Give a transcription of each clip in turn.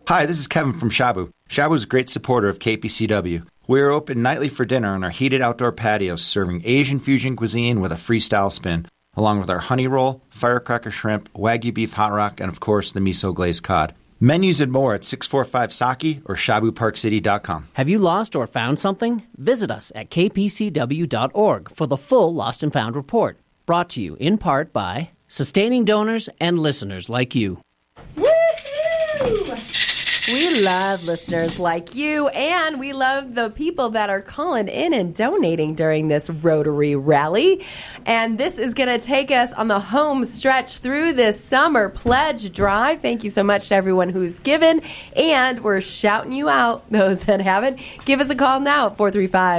Hi, this is Kevin from Shabu. Shabu is a great supporter of KPCW. We are open nightly for dinner on our heated outdoor patios, serving Asian fusion cuisine with a freestyle spin, along with our honey roll, firecracker shrimp, Wagyu beef hot rock, and of course the miso glazed cod. Menus and more at 645 Saki or ShabuParkCity.com. Have you lost or found something? Visit us at kpcw.org for the full Lost and Found report. Brought to you in part by sustaining donors and listeners like you. Woo-hoo! We love listeners like you, and we love the people that are calling in and donating during this Rotary Rally. And this is going to take us on the home stretch through this summer pledge drive. Thank you so much to everyone who's given, and we're shouting you out, those that haven't. Give us a call now at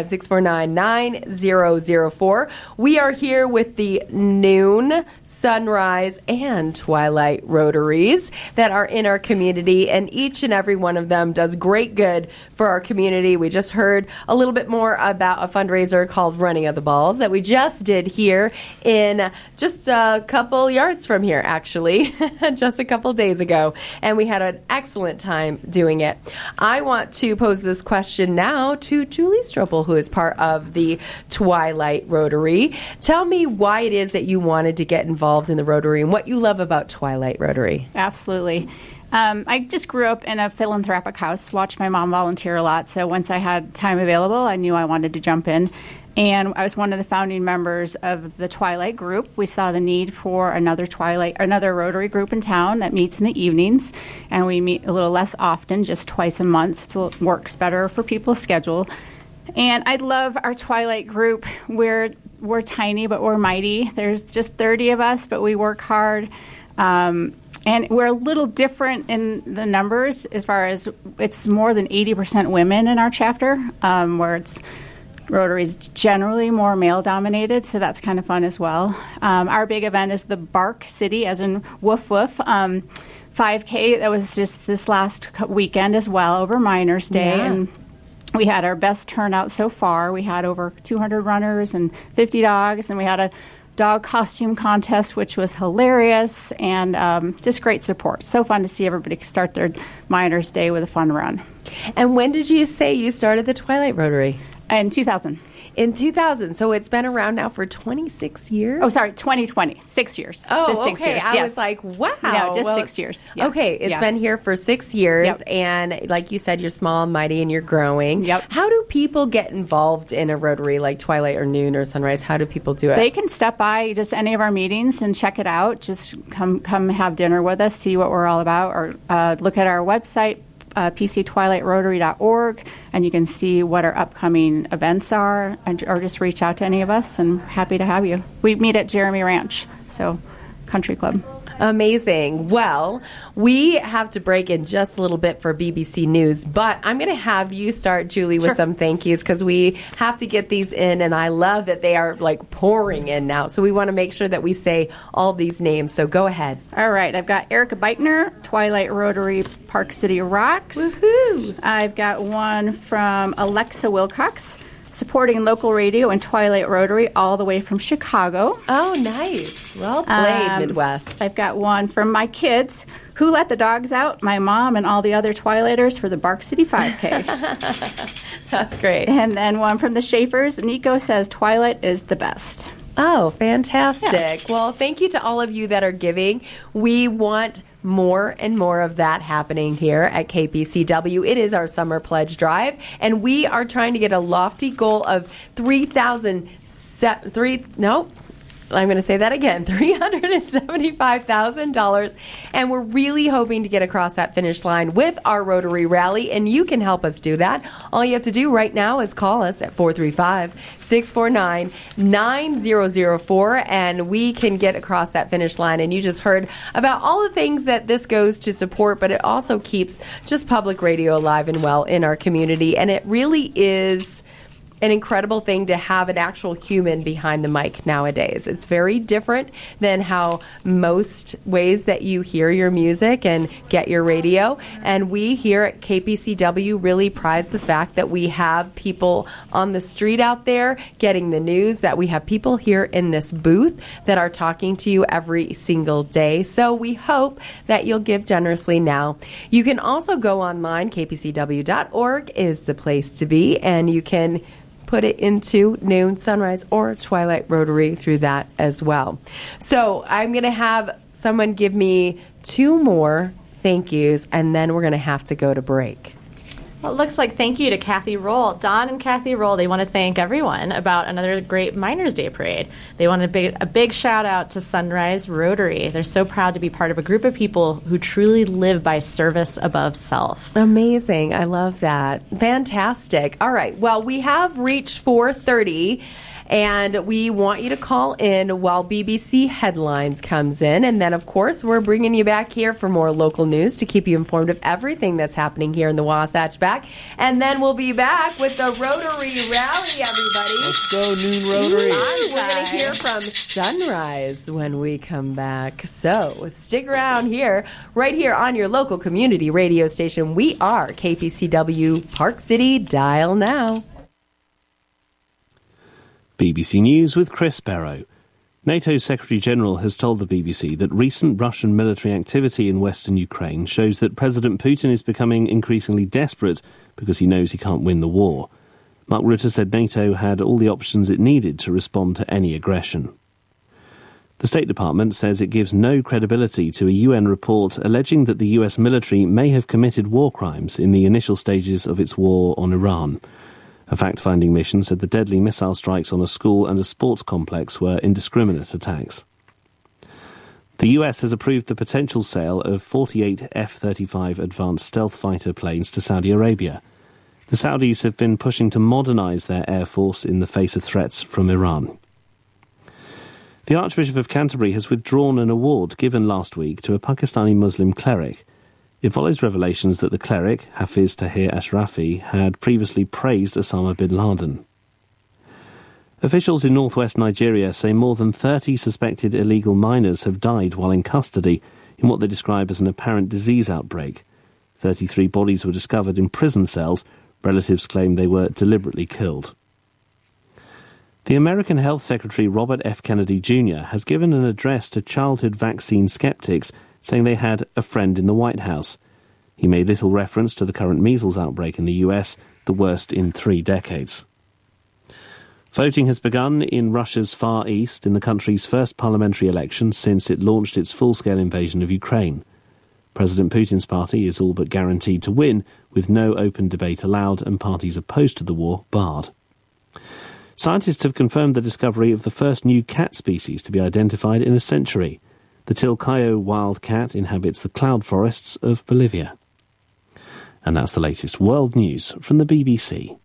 435-649-9004. We are here with the noon, sunrise, and twilight Rotaries that are in our community, and each and every one of them does great good for our community. We just heard a little bit more about a fundraiser called Running of the Balls that we just did here in just a couple yards from here, actually, just a couple days ago, and we had an excellent time doing it. I want to pose this question now to Julie Stropel, who is part of the Twilight Rotary. Tell me why it is that you wanted to get involved in the Rotary and what you love about Twilight Rotary. Absolutely. I just grew up in a philanthropic house, watched my mom volunteer a lot, so once I had time available, I knew I wanted to jump in. And I was one of the founding members of the Twilight group. We saw the need for another Rotary group in town that meets in the evenings, and we meet a little less often, just twice a month. So it works better for people's schedule. And I love our Twilight group. We're tiny, but we're mighty. There's just 30 of us, but we work hard. And we're a little different in the numbers as far as it's more than 80% women in our chapter, where Rotary is generally more male-dominated, so that's kind of fun as well. Our big event is the Bark City, as in woof woof, 5K. That was just this last weekend as well, over Miners Day, and we had our best turnout so far. We had over 200 runners and 50 dogs, and we had a dog costume contest, which was hilarious, and just great support. So fun to see everybody start their Miners Day with a fun run. And when did you say you started the Twilight Rotary? In 2000. In 2000. So it's been around now for 26 years? Oh, sorry, 2020. 6 years. Oh, just 6 okay. years. I was like, wow. No, just 6 years. Yeah. Okay, it's been here for 6 years, Yep. and like you said, you're small and mighty, and you're growing. Yep. How do people get involved in a Rotary like Twilight or Noon or Sunrise? How do people do it? They can step by just any of our meetings and check it out. Just come have dinner with us, see what we're all about, or look at our website, pctwilightrotary.org, and you can see what our upcoming events are, or just reach out to any of us, and happy to have you. We meet at Jeremy Ranch, so country club. Amazing. Well, we have to break in just a little bit for BBC News, but I'm going to have you start, Julie, with some thank yous, because we have to get these in, and I love that they are like pouring in now. So we want to make sure that we say all these names. So go ahead. All right. I've got Erica Beichner, Twilight Rotary, Park City Rocks. Woohoo! I've got one from Alexa Wilcox, supporting local radio and Twilight Rotary all the way from Chicago. Oh, nice. Well played, Midwest. I've got one from my kids, who let the dogs out, my mom and all the other Twilighters for the Bark City 5K. That's great. And then one from the Schaefers. Nico says Twilight is the best. Oh, fantastic. Yes. Well, thank you to all of you that are giving. We want more and more of that happening here at KPCW. It is our summer pledge drive, and we are trying to get a lofty goal of $375,000, and we're really hoping to get across that finish line with our Rotary Rally, and you can help us do that. All you have to do right now is call us at 435-649-9004, and we can get across that finish line. And you just heard about all the things that this goes to support, but it also keeps just public radio alive and well in our community, and it really is an incredible thing to have an actual human behind the mic nowadays. It's very different than how most ways that you hear your music and get your radio. And we here at KPCW really prize the fact that we have people on the street out there getting the news, that we have people here in this booth that are talking to you every single day. So we hope that you'll give generously now. You can also go online. KPCW.org is the place to be, and you can put it into Noon, Sunrise, or Twilight Rotary through that as well. So I'm going to have someone give me 2 more thank yous, and then we're going to have to go to break. Well, it looks like thank you to Kathy Roll. Don and Kathy Roll, they want to thank everyone about another great Miners' Day parade. They want a big shout out to Sunrise Rotary. They're so proud to be part of a group of people who truly live by service above self. Amazing. I love that. Fantastic. All right. Well, we have reached 4:30. And we want you to call in while BBC Headlines comes in. And then, of course, we're bringing you back here for more local news to keep you informed of everything that's happening here in the Wasatch Back. And then we'll be back with the Rotary Rally, everybody. Let's go, Noon Rotary. We're going to hear from Sunrise when we come back. So stick around here, right here on your local community radio station. We are KPCW Park City. Dial now. BBC News with Chris Barrow. NATO's Secretary-General has told the BBC that recent Russian military activity in western Ukraine shows that President Putin is becoming increasingly desperate because he knows he can't win the war. Mark Rutte said NATO had all the options it needed to respond to any aggression. The State Department says it gives no credibility to a UN report alleging that the US military may have committed war crimes in the initial stages of its war on Iran. A fact-finding mission said the deadly missile strikes on a school and a sports complex were indiscriminate attacks. The US has approved the potential sale of 48 F-35 advanced stealth fighter planes to Saudi Arabia. The Saudis have been pushing to modernise their air force in the face of threats from Iran. The Archbishop of Canterbury has withdrawn an award given last week to a Pakistani Muslim cleric. It follows revelations that the cleric, Hafiz Tahir Ashrafi, had previously praised Osama bin Laden. Officials in northwest Nigeria say more than 30 suspected illegal miners have died while in custody in what they describe as an apparent disease outbreak. 33 bodies were discovered in prison cells. Relatives claim they were deliberately killed. The American Health Secretary Robert F. Kennedy Jr. has given an address to childhood vaccine skeptics, saying they had a friend in the White House. He made little reference to the current measles outbreak in the US, the worst in 3 decades. Voting has begun in Russia's Far East in the country's first parliamentary election since it launched its full-scale invasion of Ukraine. President Putin's party is all but guaranteed to win, with no open debate allowed and parties opposed to the war barred. Scientists have confirmed the discovery of the first new cat species to be identified in a century. The Tilcayo wild cat inhabits the cloud forests of Bolivia. And that's the latest world news from the BBC.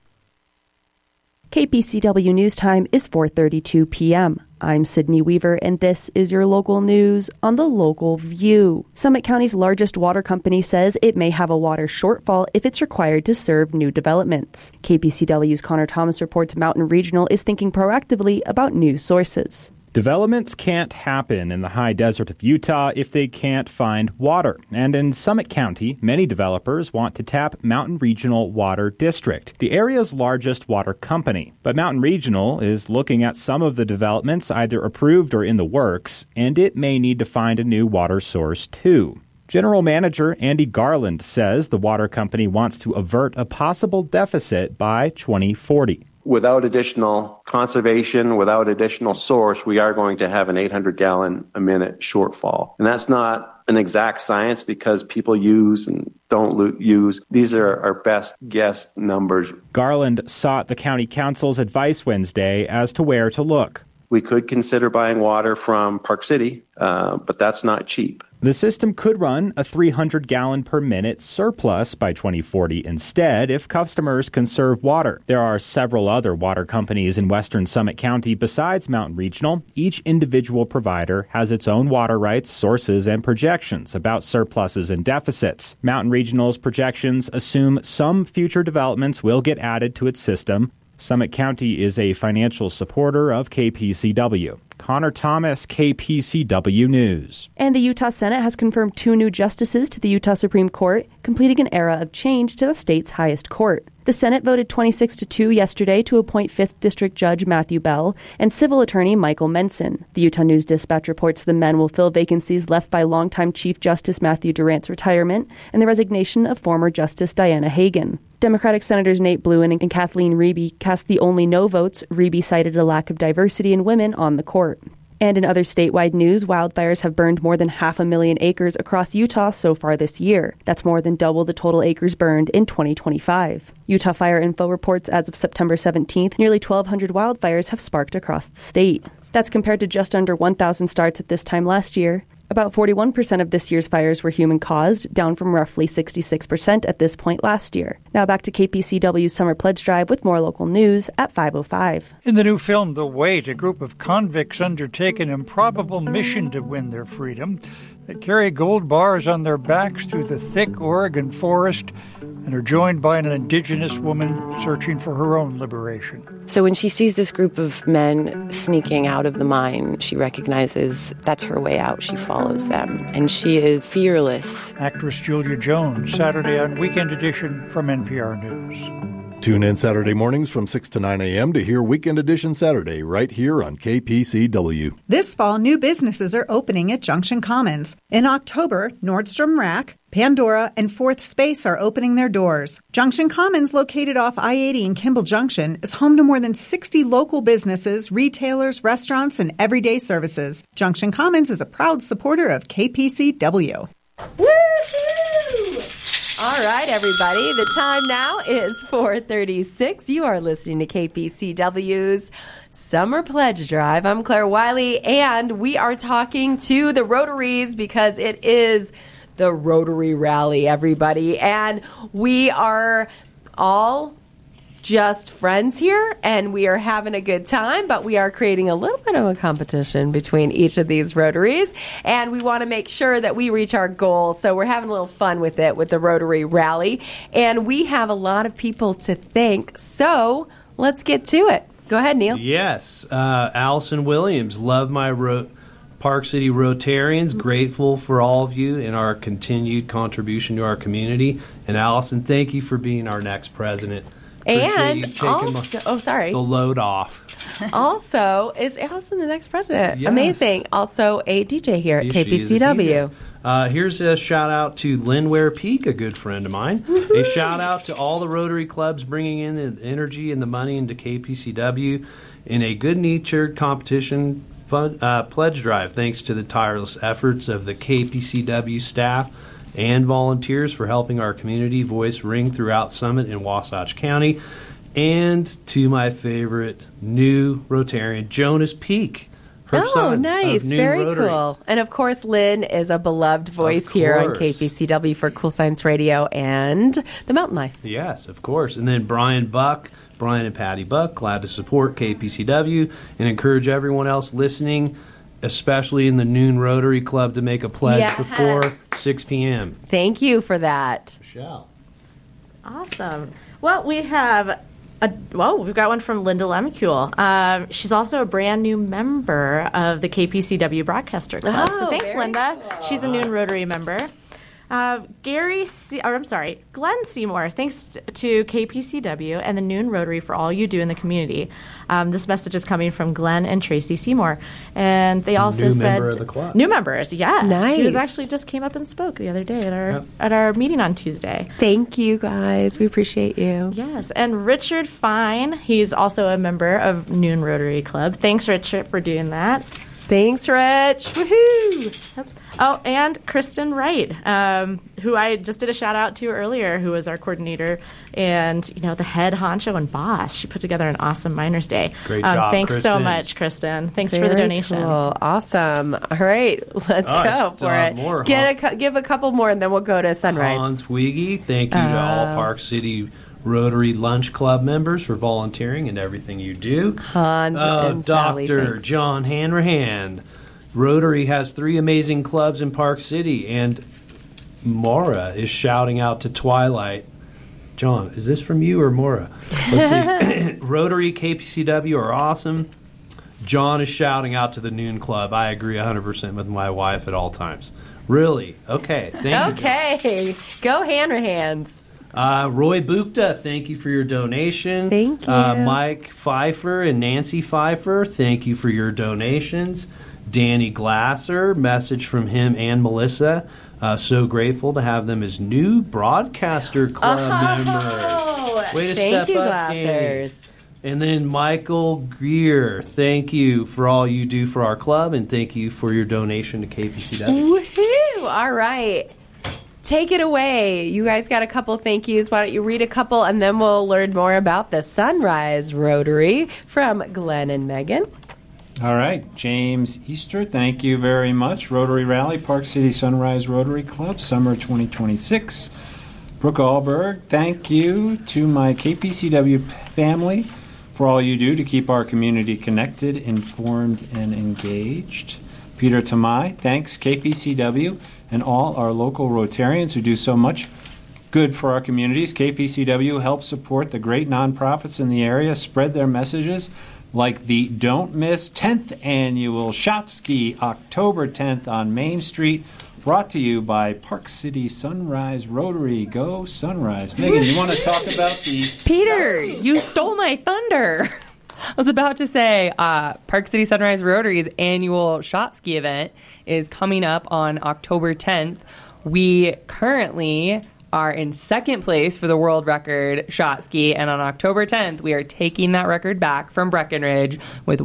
KPCW News Time is 4:32 p.m. I'm Sydney Weaver, and this is your local news on the Local View. Summit County's largest water company says it may have a water shortfall if it's required to serve new developments. KPCW's Connor Thomas reports Mountain Regional is thinking proactively about new sources. Developments can't happen in the high desert of Utah if they can't find water. And in Summit County, many developers want to tap Mountain Regional Water District, the area's largest water company. But Mountain Regional is looking at some of the developments either approved or in the works, and it may need to find a new water source too. General Manager Andy Garland says the water company wants to avert a possible deficit by 2040. Without additional conservation, without additional source, we are going to have an 800-gallon-a-minute shortfall. And that's not an exact science because people use and don't use. These are our best guess numbers. Garland sought the county council's advice Wednesday as to where to look. We could consider buying water from Park City, but that's not cheap. The system could run a 300-gallon-per-minute surplus by 2040 instead if customers conserve water. There are several other water companies in western Summit County besides Mountain Regional. Each individual provider has its own water rights, sources, and projections about surpluses and deficits. Mountain Regional's projections assume some future developments will get added to its system. Summit County is a financial supporter of KPCW. Connor Thomas, KPCW News. And the Utah Senate has confirmed 2 new justices to the Utah Supreme Court, completing an era of change to the state's highest court. The Senate voted 26-2 yesterday to appoint 5th District Judge Matthew Bell and civil attorney Michael Menson. The Utah News-Dispatch reports the men will fill vacancies left by longtime Chief Justice Matthew Durant's retirement and the resignation of former Justice Diana Hagan. Democratic Senators Nate Bluin and Kathleen Reby cast the only no votes. Reby cited a lack of diversity in women on the court. And in other statewide news, wildfires have burned more than 500,000 acres across Utah so far this year. That's more than double the total acres burned in 2025. Utah Fire Info reports as of September 17th, nearly 1,200 wildfires have sparked across the state. That's compared to just under 1,000 starts at this time last year. About 41% of this year's fires were human-caused, down from roughly 66% at this point last year. Now back to KPCW's Summer Pledge Drive with more local news at 5:05. In the new film The Wait, a group of convicts undertake an improbable mission to win their freedom. They carry gold bars on their backs through the thick Oregon forest and are joined by an indigenous woman searching for her own liberation. So when she sees this group of men sneaking out of the mine, she recognizes that's her way out. She follows them, and she is fearless. Actress Julia Jones, Saturday on Weekend Edition from NPR News. Tune in Saturday mornings from 6 to 9 a.m. to hear Weekend Edition Saturday right here on KPCW. This fall, new businesses are opening at Junction Commons. In October, Nordstrom Rack, Pandora, and Fourth Space are opening their doors. Junction Commons, located off I-80 in Kimball Junction, is home to more than 60 local businesses, retailers, restaurants, and everyday services. Junction Commons is a proud supporter of KPCW. Woo-hoo! All right, everybody. The time now is 4:36. You are listening to KPCW's Summer Pledge Drive. I'm Claire Wiley, and we are talking to the Rotaries because it is the Rotary Rally, everybody. And we are all just friends here, and we are having a good time, but we are creating a little bit of a competition between each of these Rotaries, and we want to make sure that we reach our goal. So we're having a little fun with it, with the Rotary Rally, and we have a lot of people to thank, so let's get to it. Go ahead, Neil. Yes. Allison Williams, love my Park City Rotarians, grateful for all of you and our continued contribution to our community. And Allison, thank you for being our next president. And also, the load off. Also, is Allison the next president? Yes. Amazing. Also a DJ here at KPCW. Here's a shout out to Lynn Ware Peak, a good friend of mine. Woo-hoo! A shout out to all the Rotary clubs bringing in the energy and the money into KPCW in a good-natured competition pledge drive. Thanks to the tireless efforts of the KPCW staff and volunteers for helping our community voice ring throughout Summit and Wasatch County. And to my favorite new Rotarian, Jonas Peak. Her son nice. Of Noon Very Rotary. cool. And of course, Lynn is a beloved voice here on KPCW for Cool Science Radio and The Mountain Life. Yes, of course. And then Brian and Patty Buck, glad to support KPCW and encourage everyone else listening, especially in the Noon Rotary Club, to make a pledge before 6 p.m. Thank you for that. Michelle. Awesome. Well, we've got one from Linda Lemacule. She's also a brand new member of the KPCW Broadcaster Club. So thanks, Linda. Cool. She's a Noon Rotary member. Glenn Seymour, thanks to KPCW and the Noon Rotary for all you do in the community. This message is coming from Glenn and Tracy Seymour. And they also said... New member of the club. New members, yes. Nice. He was actually just came up and spoke the other day at our meeting on Tuesday. Thank you, guys. We appreciate you. Yes. And Richard Fine, he's also a member of Noon Rotary Club. Thanks, Richard, for doing that. Thanks, Rich. Woohoo! Oh, and Kristen Wright, who I just did a shout out to earlier, who was our coordinator and, the head honcho and boss. She put together an awesome Miners Day. Great job, thanks Kristen. so much, Kristen. Thanks Very for the donation. Cool. Awesome. All right, let's go for it. More, give a couple more, and then we'll go to Sunrise. Hans Weege, thank you to all Park City Rotary Lunch Club members for volunteering and everything you do. Hans and Sally, Dr. John Hanrahan. Rotary has 3 amazing clubs in Park City, and Maura is shouting out to Twilight John, is this from you or Maura? Let's see. Rotary KPCW are awesome. John is shouting out to the Noon Club. I agree 100% with my wife at all times. Really? Okay. Thank you. Okay. Go Hanner Hands. Roy Bukta, thank you for your donation. Thank you. Mike Pfeiffer and Nancy Pfeiffer, thank you for your donations. Danny Glasser, message from him and Melissa. So grateful to have them as new Broadcaster Club members. Way to thank step you, up, Glassers. And then Michael Greer, thank you for all you do for our club, and thank you for your donation to KPCW. Woohoo! All right. Take it away. You guys got a couple thank yous. Why don't you read a couple, and then we'll learn more about the Sunrise Rotary from Glenn and Megan. All right. James Easter, thank you very much. Rotary Rally, Park City Sunrise Rotary Club, summer 2026. Brooke Allberg, thank you to my KPCW family for all you do to keep our community connected, informed, and engaged. Peter Tamai, thanks KPCW and all our local Rotarians who do so much good for our communities. KPCW helps support the great nonprofits in the area, spread their messages like the Don't Miss 10th Annual Shot Ski, October 10th on Main Street, brought to you by Park City Sunrise Rotary. Go Sunrise. Megan, you want to talk about the... Peter, you stole my thunder. I was about to say Park City Sunrise Rotary's annual shot ski event is coming up on October 10th. We currently are in second place for the world record shot ski, and on October 10th, we are taking that record back from Breckenridge with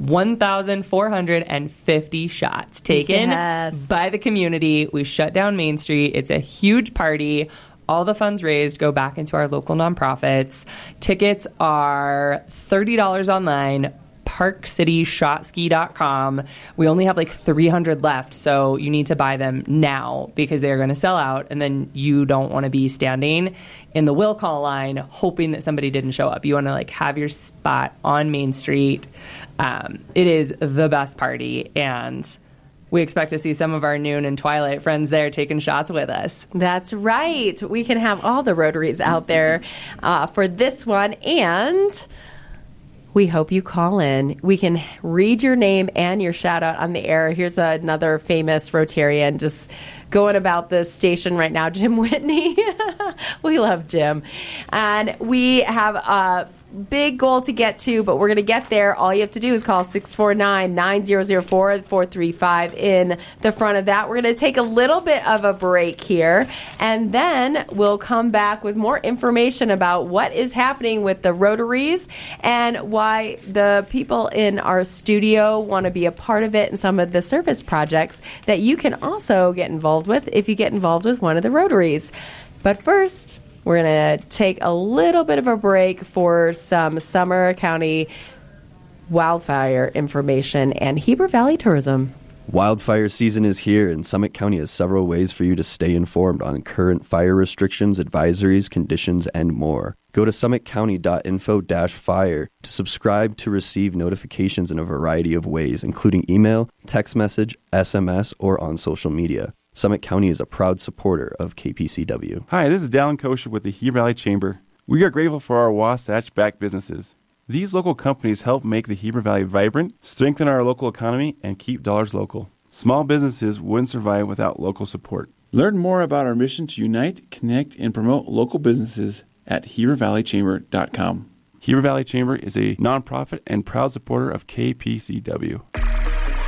1,450 shots taken by the community. We shut down Main Street. It's a huge party. All the funds raised go back into our local nonprofits. Tickets are $30 online, parkcityshotski.com. We only have like 300 left, so you need to buy them now because they're going to sell out, and then you don't want to be standing in the will call line hoping that somebody didn't show up. You want to like have your spot on Main Street. It is the best party, and we expect to see some of our Noon and Twilight friends there taking shots with us. That's right. We can have all the Rotaries out there for this one, and we hope you call in. We can read your name and your shout out on the air. Here's another famous Rotarian just going about the station right now, Jim Whitney. We love Jim. And we have a big goal to get to, but we're going to get there. All you have to do is call 649-9004-435 in the front of that. We're going to take a little bit of a break here, and then we'll come back with more information about what is happening with the Rotaries and why the people in our studio want to be a part of it and some of the service projects that you can also get involved with if you get involved with one of the Rotaries. But first, we're going to take a little bit of a break for some Summer County wildfire information and Heber Valley tourism. Wildfire season is here, and Summit County has several ways for you to stay informed on current fire restrictions, advisories, conditions, and more. Go to summitcounty.info-fire to subscribe to receive notifications in a variety of ways, including email, text message, SMS, or on social media. Summit County is a proud supporter of KPCW. Hi, this is Dallin Kosher with the Heber Valley Chamber. We are grateful for our Wasatch-backed businesses. These local companies help make the Heber Valley vibrant, strengthen our local economy, and keep dollars local. Small businesses wouldn't survive without local support. Learn more about our mission to unite, connect, and promote local businesses at HeberValleyChamber.com. Heber Valley Chamber is a nonprofit and proud supporter of KPCW.